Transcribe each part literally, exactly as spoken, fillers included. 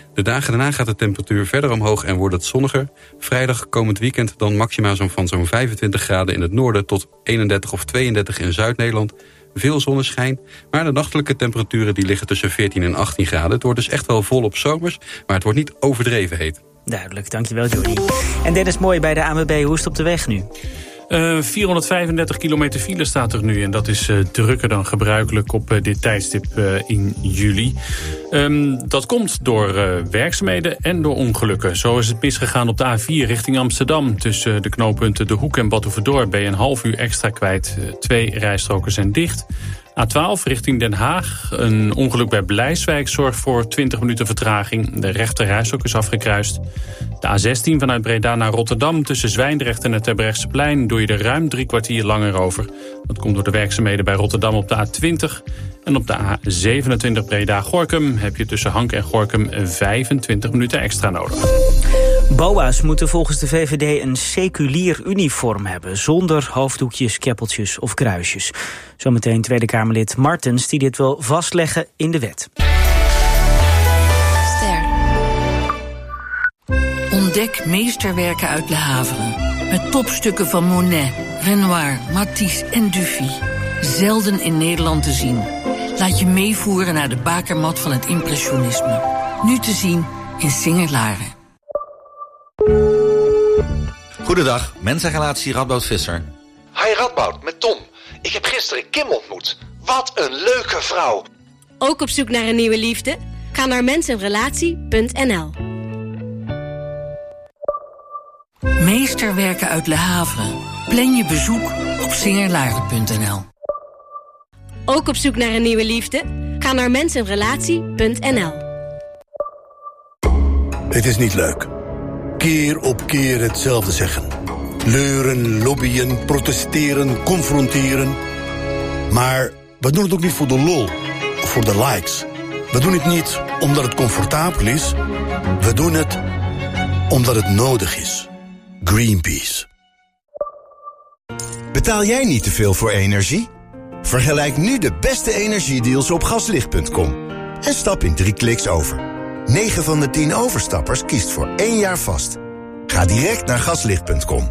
De dagen daarna gaat de temperatuur verder omhoog en wordt het zonniger. Vrijdag komend weekend dan maxima van zo'n vijfentwintig graden in het noorden tot eenendertig of tweeëndertig in Zuid-Nederland. Veel zonneschijn, maar de nachtelijke temperaturen die liggen tussen veertien en achttien graden. Het wordt dus echt wel volop zomers, maar het wordt niet overdreven heet. Duidelijk, dankjewel Jordi. En Dennis Mooi bij de A N W B, hoe is het op de weg nu? Uh, vierhonderdvijfendertig kilometer file staat er nu en dat is uh, drukker dan gebruikelijk op uh, dit tijdstip uh, in juli. Um, dat komt door uh, werkzaamheden en door ongelukken. Zo is het misgegaan op de A vier richting Amsterdam. Tussen de knooppunten De Hoek en Batuverdorp ben je een half uur extra kwijt. Uh, twee rijstroken zijn dicht. A twaalf richting Den Haag. Een ongeluk bij Blijswijk zorgt voor twintig minuten vertraging. De rechter rijstrook is afgekruist. De A zestien vanuit Breda naar Rotterdam tussen Zwijndrecht en het Terbrechtseplein doe je er ruim drie kwartier langer over. Dat komt door de werkzaamheden bij Rotterdam op de A twintig. En op de A zevenentwintig Breda-Gorinchem heb je tussen Hank en Gorinchem vijfentwintig minuten extra nodig. B O A's moeten volgens de V V D een seculier uniform hebben, zonder hoofddoekjes, keppeltjes of kruisjes. Zometeen Tweede Kamerlid Martens die dit wil vastleggen in de wet. Ster. Ontdek meesterwerken uit Le Havre. Met topstukken van Monet, Renoir, Matisse en Dufy. Zelden in Nederland te zien. Laat je meevoeren naar de bakermat van het impressionisme. Nu te zien in Singer-Laren. Goedendag, mensenrelatie Radboud Visser. Hi Radboud, met Tom. Ik heb gisteren Kim ontmoet. Wat een leuke vrouw. Ook op zoek naar een nieuwe liefde? Ga naar mensenrelatie punt n l. Meesterwerken uit Le Havre. Plan je bezoek op singerlaarden punt n l. Ook op zoek naar een nieuwe liefde? Ga naar mensenrelatie punt n l. Het is niet leuk. Keer op keer hetzelfde zeggen. Leuren, lobbyen, protesteren, confronteren. Maar we doen het ook niet voor de lol of voor de likes. We doen het niet omdat het comfortabel is. We doen het omdat het nodig is. Greenpeace. Betaal jij niet te veel voor energie? Vergelijk nu de beste energiedeals op gaslicht punt com. En stap in drie kliks over. negen van de tien overstappers kiest voor één jaar vast. Ga direct naar gaslicht punt com.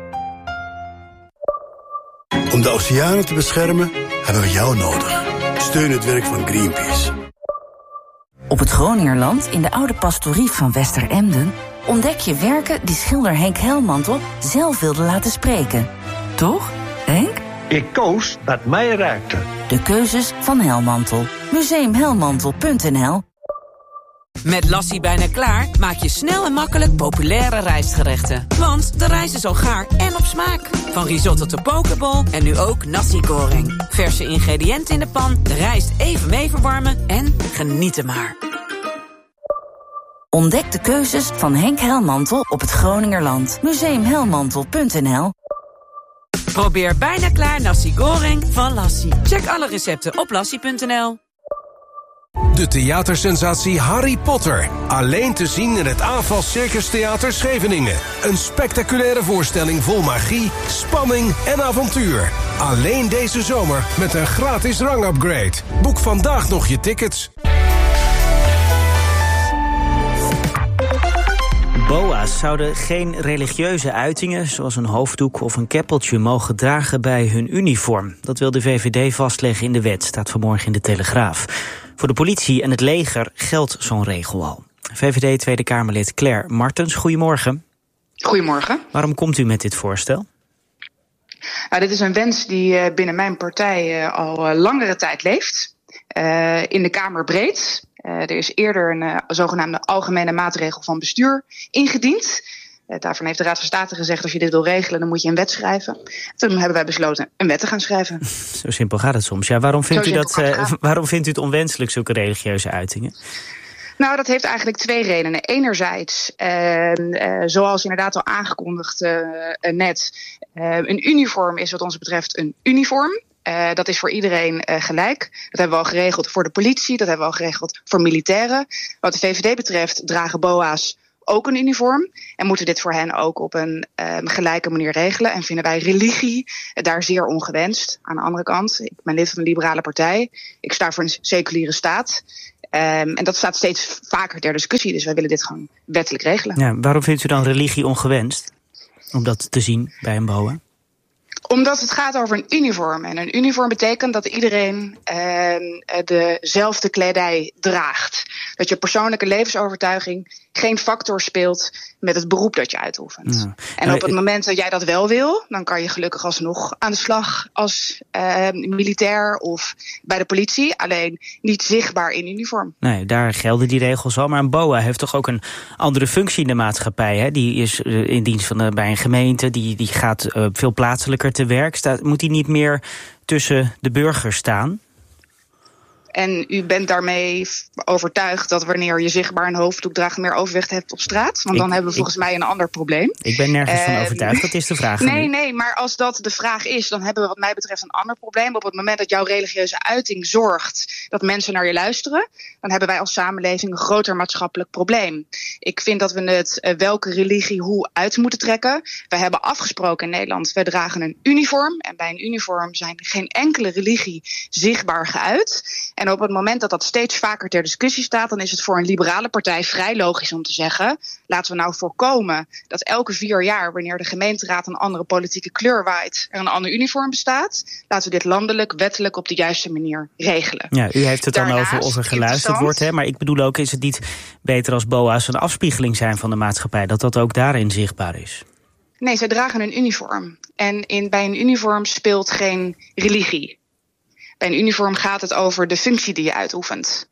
Om de oceanen te beschermen hebben we jou nodig. Steun het werk van Greenpeace. Op het Groningerland, in de oude pastorie van Westeremden, ontdek je werken die schilder Henk Helmantel zelf wilde laten spreken. Toch, Henk? Ik koos wat mij raakte. De keuzes van Helmantel. museum helmantel punt n l. Met Lassie bijna klaar maak je snel en makkelijk populaire rijstgerechten. Want de rijst is al gaar en op smaak. Van risotto tot pokeball en nu ook nasi goreng. Verse ingrediënten in de pan, de rijst even mee verwarmen en genieten maar. Ontdek de keuzes van Henk Helmantel op het Groningerland. museum helmantel punt n l. Probeer bijna klaar nasi goreng van Lassie. Check alle recepten op lassie punt n l. De theatersensatie Harry Potter. Alleen te zien in het A F A S Circus Theater Scheveningen. Een spectaculaire voorstelling vol magie, spanning en avontuur. Alleen deze zomer met een gratis rangupgrade. Boek vandaag nog je tickets. B O A's zouden geen religieuze uitingen, zoals een hoofddoek of een keppeltje, mogen dragen bij hun uniform. Dat wil de V V D vastleggen in de wet, staat vanmorgen in de Telegraaf. Voor de politie en het leger geldt zo'n regel al. V V D Tweede Kamerlid Claire Martens, goedemorgen. Goedemorgen. Waarom komt u met dit voorstel? Nou, dit is een wens die binnen mijn partij al langere tijd leeft. Uh, in de Kamer breed. Uh, er is eerder een uh, zogenaamde algemene maatregel van bestuur ingediend. Uh, daarvan heeft de Raad van State gezegd, als je dit wil regelen, dan moet je een wet schrijven. Toen hebben wij besloten een wet te gaan schrijven. Zo simpel gaat het soms. Ja, waarom vindt u dat? Uh, waarom vindt u het onwenselijk, zulke religieuze uitingen? Nou, dat heeft eigenlijk twee redenen. Enerzijds, uh, uh, zoals inderdaad al aangekondigd uh, uh, net, uh, een uniform is wat ons betreft een uniform. Uh, dat is voor iedereen uh, gelijk. Dat hebben we al geregeld voor de politie, dat hebben we al geregeld voor militairen. Wat de V V D betreft dragen B O A's ook een uniform. En moeten dit voor hen ook op een uh, gelijke manier regelen. En vinden wij religie uh, daar zeer ongewenst. Aan de andere kant, ik ben lid van de Liberale Partij. Ik sta voor een seculiere staat. Um, en dat staat steeds vaker ter discussie, dus wij willen dit gewoon wettelijk regelen. Ja, waarom vindt u dan religie ongewenst? Om dat te zien bij een B O A? Omdat het gaat over een uniform. En een uniform betekent dat iedereen uh, dezelfde kledij draagt. Dat je persoonlijke levensovertuiging geen factor speelt met het beroep dat je uitoefent. Ja. En maar op het moment dat jij dat wel wil, dan kan je gelukkig alsnog aan de slag als uh, militair of bij de politie. Alleen niet zichtbaar in uniform. Nee, daar gelden die regels al. Maar een B O A heeft toch ook een andere functie in de maatschappij. Hè? Die is uh, in dienst van de, bij een gemeente, die, die gaat uh, veel plaatselijker te werk. Staat, moet die niet meer tussen de burgers staan? En u bent daarmee overtuigd dat wanneer je zichtbaar een hoofddoek draagt meer overwicht hebt op straat? Want ik, dan hebben we volgens ik, mij een ander probleem. Ik ben nergens uh, van overtuigd, dat is de vraag. Nee, nee, maar als dat de vraag is, dan hebben we wat mij betreft een ander probleem. Op het moment dat jouw religieuze uiting zorgt dat mensen naar je luisteren, dan hebben wij als samenleving een groter maatschappelijk probleem. Ik vind dat we het uh, welke religie hoe uit moeten trekken. Wij hebben afgesproken in Nederland, wij dragen een uniform. En bij een uniform zijn geen enkele religie zichtbaar geuit. En op het moment dat dat steeds vaker ter discussie staat, dan is het voor een liberale partij vrij logisch om te zeggen, laten we nou voorkomen dat elke vier jaar, wanneer de gemeenteraad een andere politieke kleur waait, er een ander uniform bestaat. Laten we dit landelijk, wettelijk op de juiste manier regelen. Ja, u heeft het dan over of er geluisterd wordt, hè? Maar ik bedoel ook, is het niet beter als B O A's een afspiegeling zijn van de maatschappij, dat dat ook daarin zichtbaar is? Nee, zij dragen een uniform. En in, bij een uniform speelt geen religie. Bij een uniform gaat het over de functie die je uitoefent.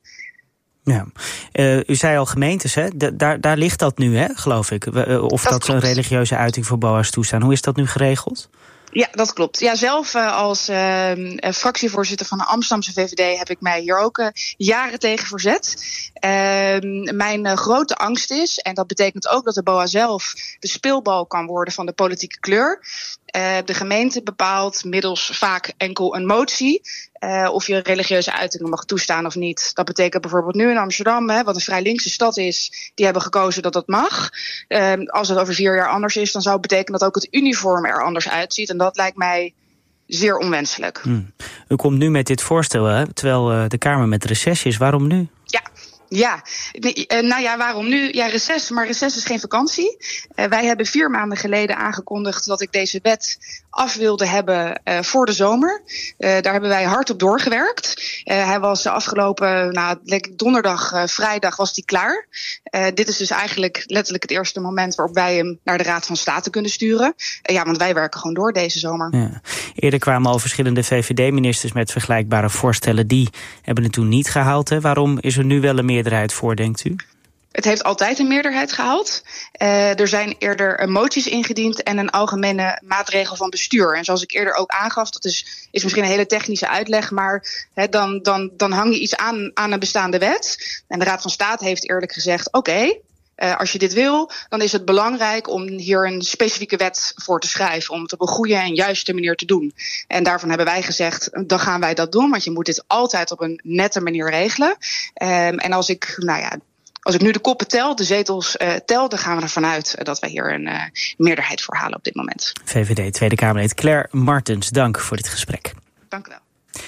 Ja, uh, u zei al gemeentes, hè? Da- daar, daar ligt dat nu, hè, geloof ik. Uh, of dat, dat een religieuze uiting voor B O A's toestaan. Hoe is dat nu geregeld? Ja, dat klopt. Ja, zelf uh, als uh, fractievoorzitter van de Amsterdamse V V D heb ik mij hier ook uh, jaren tegen verzet. Uh, mijn uh, grote angst is, en dat betekent ook dat de B O A zelf de speelbal kan worden van de politieke kleur. Uh, de gemeente bepaalt middels vaak enkel een motie uh, of je religieuze uitingen mag toestaan of niet. Dat betekent bijvoorbeeld nu in Amsterdam, hè, wat een vrij linkse stad is, die hebben gekozen dat dat mag. Uh, als het over vier jaar anders is, dan zou het betekenen dat ook het uniform er anders uitziet. En dat lijkt mij zeer onwenselijk. Hmm. U komt nu met dit voorstel, hè, terwijl uh, de Kamer met reces is. Waarom nu? Ja. Ja, nou ja, waarom nu? Ja, reces, maar reces is geen vakantie. Uh, wij hebben vier maanden geleden aangekondigd dat ik deze wet af wilde hebben uh, voor de zomer. Uh, daar hebben wij hard op doorgewerkt. Uh, hij was de afgelopen nou, donderdag, uh, vrijdag was die klaar. Uh, dit is dus eigenlijk letterlijk het eerste moment waarop wij hem naar de Raad van State kunnen sturen. Uh, ja, want wij werken gewoon door deze zomer. Ja. Eerder kwamen al verschillende V V D-ministers met vergelijkbare voorstellen. Die hebben het toen niet gehaald. Hè. Waarom is er nu wel een meerderheid voor, denkt u? Het heeft altijd een meerderheid gehaald. Uh, er zijn eerder moties ingediend en een algemene maatregel van bestuur. En zoals ik eerder ook aangaf, dat is, is misschien een hele technische uitleg, maar he, dan, dan, dan hang je iets aan, aan een bestaande wet. En de Raad van State heeft eerlijk gezegd, oké, okay, uh, als je dit wil, dan is het belangrijk om hier een specifieke wet voor te schrijven, om het op een goede en juiste manier te doen. En daarvan hebben wij gezegd, dan gaan wij dat doen, want je moet dit altijd op een nette manier regelen. Um, en als ik, nou ja, Als ik nu de koppen tel, de zetels uh, tel, dan gaan we ervan uit uh, dat wij hier een uh, meerderheid voor halen op dit moment. V V D Tweede Kamerlid Claire Martens, dank voor dit gesprek. Dank u wel.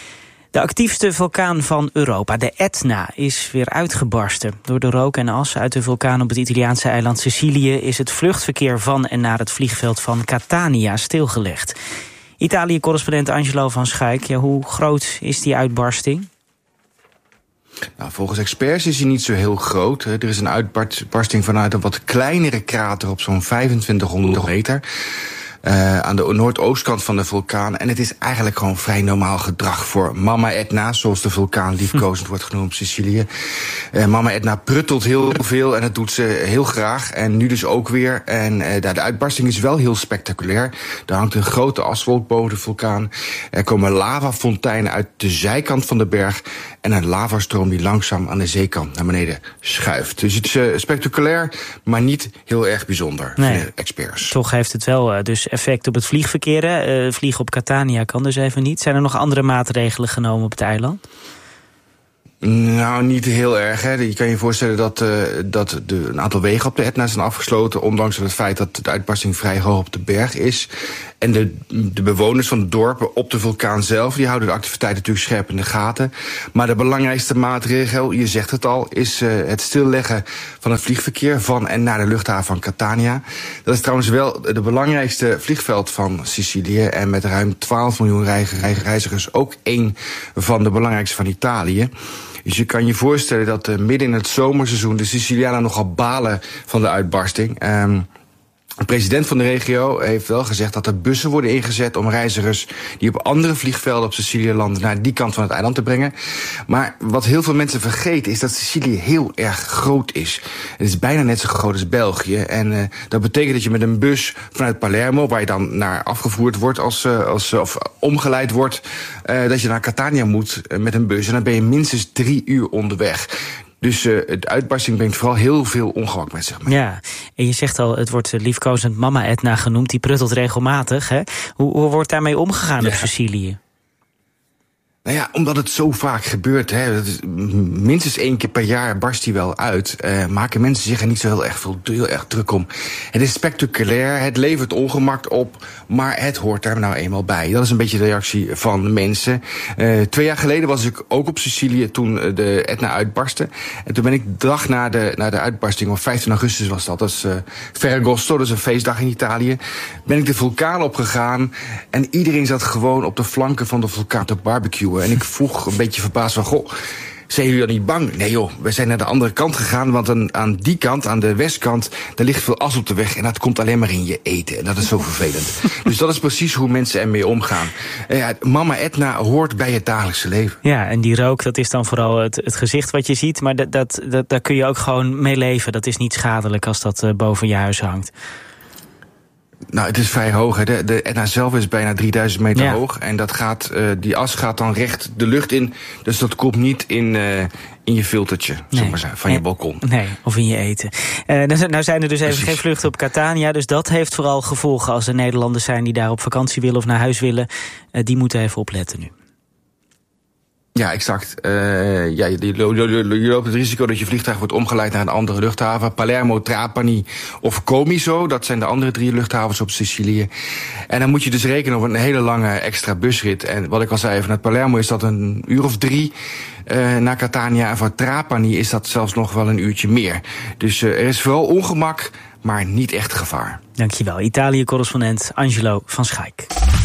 De actiefste vulkaan van Europa, de Etna, is weer uitgebarsten. Door de rook en as uit de vulkaan op het Italiaanse eiland Sicilië is het vluchtverkeer van en naar het vliegveld van Catania stilgelegd. Italië-correspondent Angelo van Schaik, ja, hoe groot is die uitbarsting? Nou, volgens experts is hij niet zo heel groot. Er is een uitbarsting vanuit een wat kleinere krater op zo'n vijfentwintighonderd meter. Uh, aan de noordoostkant van de vulkaan. En het is eigenlijk gewoon vrij normaal gedrag voor Mama Etna, zoals de vulkaan liefkozend wordt genoemd op Sicilië. Uh, Mama Etna pruttelt heel veel en dat doet ze heel graag. En nu dus ook weer. En uh, de uitbarsting is wel heel spectaculair. Er hangt een grote aswolk boven de vulkaan. Er komen lavafonteinen uit de zijkant van de berg. En een lavastroom die langzaam aan de zeekant naar beneden schuift. Dus het is uh, spectaculair, maar niet heel erg bijzonder, nee, vinden experts. Toch heeft het wel uh, dus effect op het vliegverkeer. Uh, vliegen op Catania kan dus even niet. Zijn er nog andere maatregelen genomen op het eiland? Nou, niet heel erg. Hè. Je kan je voorstellen dat, uh, dat de, een aantal wegen op de Etna zijn afgesloten, ondanks het feit dat de uitbarsting vrij hoog op de berg is. En de, de bewoners van de dorpen op de vulkaan zelf, die houden de activiteit natuurlijk scherp in de gaten. Maar de belangrijkste maatregel, je zegt het al, is uh, het stilleggen van het vliegverkeer van en naar de luchthaven van Catania. Dat is trouwens wel het belangrijkste vliegveld van Sicilië en met ruim twaalf miljoen reizigers ook één van de belangrijkste van Italië. Dus je kan je voorstellen dat uh, midden in het zomerseizoen de Sicilianen nogal balen van de uitbarsting. Um, De president van de regio heeft wel gezegd dat er bussen worden ingezet om reizigers die op andere vliegvelden op Sicilië landen naar die kant van het eiland te brengen. Maar wat heel veel mensen vergeten is dat Sicilië heel erg groot is. Het is bijna net zo groot als België. En uh, dat betekent dat je met een bus vanuit Palermo, waar je dan naar afgevoerd wordt als, uh, als of omgeleid wordt, uh, dat je naar Catania moet uh, met een bus. En dan ben je minstens drie uur onderweg. Dus uh, de uitbarsting brengt vooral heel veel ongemak met zich mee. Ja, en je zegt al, het wordt liefkozend Mama Etna genoemd. Die pruttelt regelmatig, hè? Hoe, hoe wordt daarmee omgegaan ja. op Sicilië? Nou ja, omdat het zo vaak gebeurt, hè, dat is, minstens één keer per jaar barst die wel uit, uh, maken mensen zich er niet zo heel erg, veel, heel erg druk om. Het is spectaculair, het levert ongemak op, maar het hoort daar nou eenmaal bij. Dat is een beetje de reactie van de mensen. Uh, twee jaar geleden was ik ook op Sicilië toen de Etna uitbarstte. En toen ben ik de dag na de, na de uitbarsting, op vijftien augustus was dat, dat is uh, Ferragosto, dat is een feestdag in Italië, ben ik de vulkaan opgegaan en iedereen zat gewoon op de flanken van de vulkaan te barbecuen. En ik vroeg een beetje verbaasd van, goh, zijn jullie dan niet bang? Nee joh, we zijn naar de andere kant gegaan, want aan, aan die kant, aan de westkant, daar ligt veel as op de weg en dat komt alleen maar in je eten. En dat is zo vervelend. Dus dat is precies hoe mensen ermee omgaan. En ja, Mama Etna hoort bij het dagelijkse leven. Ja, en die rook, dat is dan vooral het, het gezicht wat je ziet, maar dat, dat, dat, daar kun je ook gewoon mee leven. Dat is niet schadelijk als dat uh, boven je huis hangt. Nou, het is vrij hoog. Hè. De, de Etna zelf is bijna drieduizend meter ja. hoog. En dat gaat, uh, die as gaat dan recht de lucht in. Dus dat komt niet in, uh, in je filtertje, nee. zeg maar zijn, van je balkon. Nee, of in je eten. Uh, nou zijn er dus even Precies. geen vluchten op Catania. Dus dat heeft vooral gevolgen als er Nederlanders zijn die daar op vakantie willen of naar huis willen. Uh, die moeten even opletten nu. Ja, exact. Uh, ja, je, je, je loopt het risico dat je vliegtuig wordt omgeleid naar een andere luchthaven. Palermo, Trapani of Comiso, dat zijn de andere drie luchthavens op Sicilië. En dan moet je dus rekenen op een hele lange extra busrit. En wat ik al zei, vanuit Palermo is dat een uur of drie uh, naar Catania. En voor Trapani is dat zelfs nog wel een uurtje meer. Dus uh, er is vooral ongemak, maar niet echt gevaar. Dankjewel, Italië-correspondent Angelo van Schaik.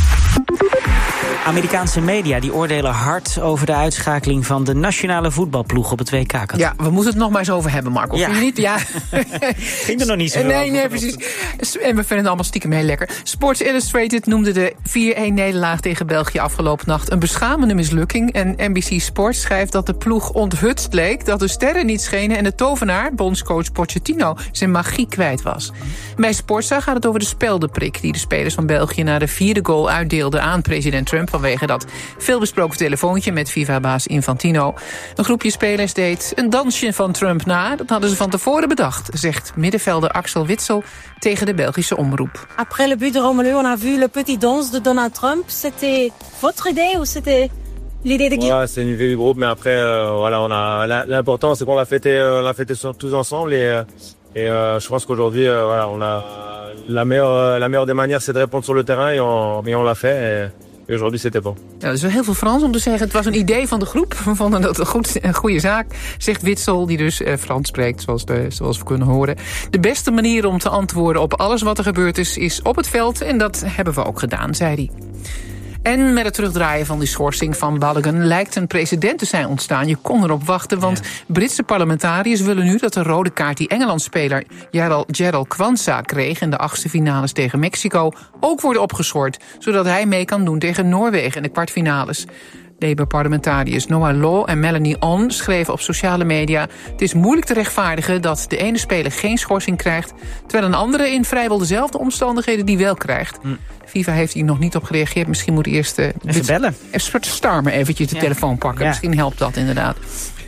Amerikaanse media die oordelen hard over de uitschakeling van de nationale voetbalploeg op het W K. -kant. Ja, we moeten het nog maar eens over hebben, Marco. Ja. Vind je niet? Ja. Ging er nog niet zo Nee, over. nee, precies. En we vinden het allemaal stiekem heel lekker. Sports Illustrated noemde de vier-een nederlaag tegen België afgelopen nacht een beschamende mislukking. En N B C Sports schrijft dat de ploeg onthutst leek, dat de sterren niet schenen en de tovenaar, bondscoach Pochettino, zijn magie kwijt was. Bij Sportza gaat het over de speldeprik die de spelers van België na de vierde goal uitdeelden aan president Trump vanwege dat veelbesproken telefoontje met FIFA-baas Infantino. Een groepje spelers deed een dansje van Trump na. Dat hadden ze van tevoren bedacht, zegt middenvelder Axel Witsel tegen de Belgische omroep. Après le but de Romelu, on a vu le petit danse de Donald Trump. C'était votre idée ou c'était l'idée de qui? Voilà, c'est une idée du groupe, mais après, euh, voilà, on a l'important, c'est qu'on l'a fêté, euh, on l'a fêté tous ensemble et, euh, et euh, je pense qu'aujourd'hui, euh, voilà, on a la meilleure, la meilleure des manières, c'est de répondre sur le terrain et on, et on l'a fait. Et, Et aujourd'hui, c'était bon. Ja, dat is wel heel veel Frans om te zeggen. Het was een idee van de groep. We vonden dat een, goed, een goede zaak, zegt Witsel, die dus eh, Frans spreekt, zoals, de, zoals we kunnen horen. De beste manier om te antwoorden op alles wat er gebeurd is, is op het veld. En dat hebben we ook gedaan, zei hij. En met het terugdraaien van die schorsing van Balogun lijkt een precedent te zijn ontstaan. Je kon erop wachten, want ja. Britse parlementariërs willen nu dat de rode kaart die Engeland-speler Jarell Quansah kreeg in de achtste finales tegen Mexico ook worden opgeschort, zodat hij mee kan doen tegen Noorwegen in de kwartfinales. Labour-parlementariërs Noah Law en Melanie On schreven op sociale media: het is moeilijk te rechtvaardigen dat de ene speler geen schorsing krijgt, terwijl een andere in vrijwel dezelfde omstandigheden die wel krijgt. Hm. FIFA heeft hier nog niet op gereageerd. Misschien moet eerst uh, even bellen. Starmer eventjes de ja. telefoon pakken. Ja. Misschien helpt dat inderdaad.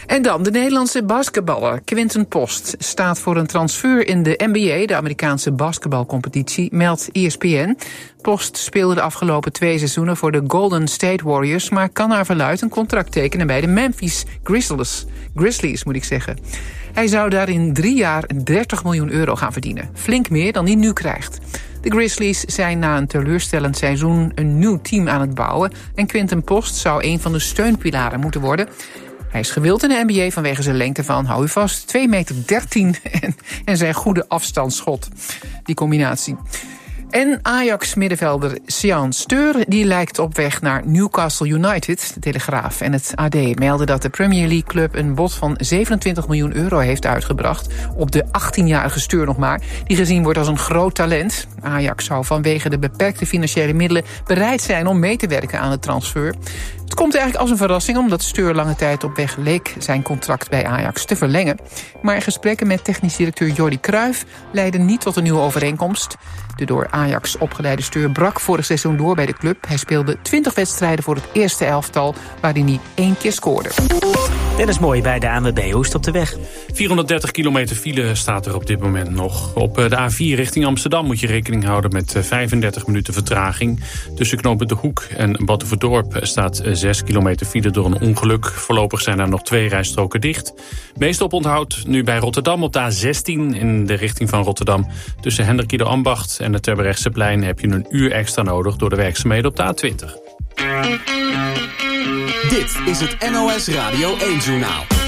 En dan de Nederlandse basketballer Quinten Post staat voor een transfer in de N B A, de Amerikaanse basketbalcompetitie, meldt E S P N. Post speelde de afgelopen twee seizoenen voor de Golden State Warriors, maar kan naar verluidt een contract tekenen bij de Memphis Grizzlies, Grizzlies moet ik zeggen. Hij zou daar in drie jaar dertig miljoen euro gaan verdienen. Flink meer dan hij nu krijgt. De Grizzlies zijn na een teleurstellend seizoen een nieuw team aan het bouwen en Quinten Post zou een van de steunpilaren moeten worden. Hij is gewild in de N B A vanwege zijn lengte van, hou u vast, twee meter dertien en, en zijn goede afstandsschot. Die combinatie. En Ajax-middenvelder Sian Steur die lijkt op weg naar Newcastle United. De Telegraaf en het A D melden dat de Premier League-club een bod van zevenentwintig miljoen euro heeft uitgebracht op de achttienjarige Steur nog maar, die gezien wordt als een groot talent. Ajax zou vanwege de beperkte financiële middelen bereid zijn om mee te werken aan de transfer. Het komt eigenlijk als een verrassing omdat Steur lange tijd op weg leek zijn contract bij Ajax te verlengen. Maar gesprekken met technisch directeur Jordi Cruijff leidden niet tot een nieuwe overeenkomst. De door Ajax opgeleide Steur brak vorig seizoen door bij de club. Hij speelde twintig wedstrijden voor het eerste elftal, waar hij niet één keer scoorde. Dennis Mooi bij de A N W B. Hoe is het op de weg? vierhonderddertig kilometer file staat er op dit moment nog. Op de A vier richting Amsterdam moet je rekening houden met vijfendertig minuten vertraging. Tussen knooppunt De Hoek en Batuverdorp staat zes kilometer file door een ongeluk. Voorlopig zijn er nog twee rijstroken dicht. Meest op onthoud nu bij Rotterdam op de A zestien in de richting van Rotterdam. Tussen Hendrikido Ambacht en het Terbrechtseplein heb je een uur extra nodig door de werkzaamheden op de A twintig. Dit is het N O S Radio één-journaal.